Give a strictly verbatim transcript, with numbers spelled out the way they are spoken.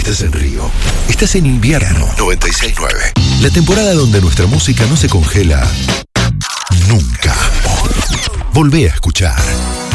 estás en Río. Estás en invierno. noventa y seis punto nueve. La temporada donde nuestra música no se congela nunca. Volvé a escuchar.